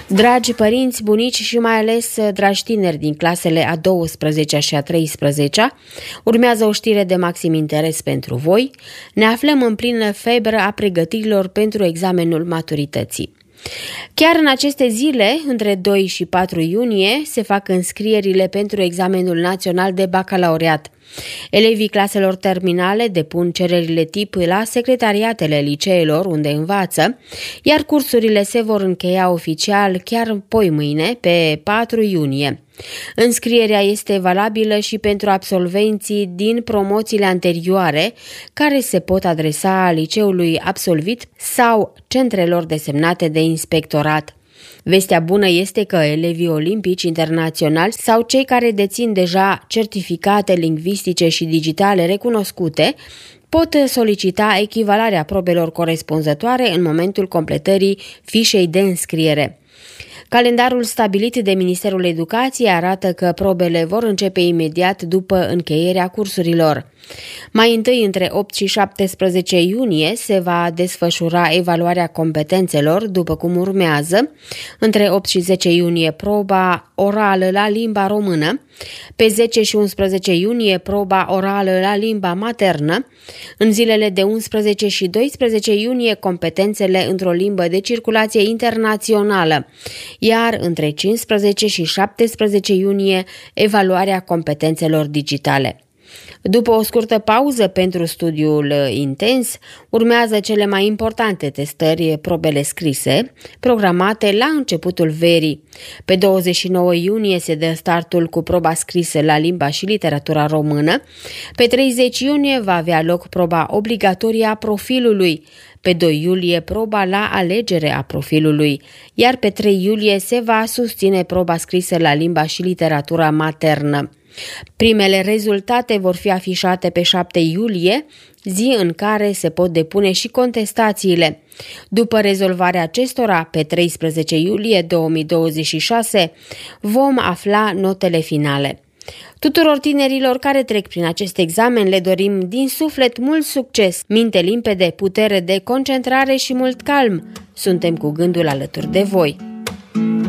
Dragi părinți, bunici și mai ales dragi tineri din clasele a 12-a și a 13-a, urmează o știre de maxim interes pentru voi. Ne aflăm în plină febră a pregătirilor pentru examenul maturității. Chiar în aceste zile, între 2 și 4 iunie, se fac înscrierile pentru examenul național de bacalaureat. Elevii claselor terminale depun cererile tip la secretariatele liceelor unde învață, iar cursurile se vor încheia oficial chiar poimâine, pe 4 iunie. Înscrierea este valabilă și pentru absolvenții din promoțiile anterioare, care se pot adresa liceului absolvit sau centrelor desemnate de inspectorat. Vestea bună este că elevii olimpici internaționali sau cei care dețin deja certificate lingvistice și digitale recunoscute pot solicita echivalarea probelor corespunzătoare în momentul completării fișei de înscriere. Calendarul stabilit de Ministerul Educației arată că probele vor începe imediat după încheierea cursurilor. Mai întâi, între 8 și 17 iunie, se va desfășura evaluarea competențelor, după cum urmează: între 8 și 10 iunie, proba orală la limba română, pe 10 și 11 iunie, proba orală la limba maternă, în zilele de 11 și 12 iunie, competențele într-o limbă de circulație internațională, iar între 15 și 17 iunie, evaluarea competențelor digitale. După o scurtă pauză pentru studiul intens, urmează cele mai importante testări, probele scrise, programate la începutul verii. Pe 29 iunie se dă startul cu proba scrisă la limba și literatura română. Pe 30 iunie va avea loc proba obligatorie a profilului. Pe 2 iulie proba la alegere a profilului, iar pe 3 iulie se va susține proba scrisă la limba și literatura maternă. Primele rezultate vor fi afișate pe 7 iulie, zi în care se pot depune și contestațiile. După rezolvarea acestora, pe 13 iulie 2026, vom afla notele finale. Tuturor tinerilor care trec prin acest examen le dorim din suflet mult succes, minte limpede, putere de concentrare și mult calm. Suntem cu gândul alături de voi.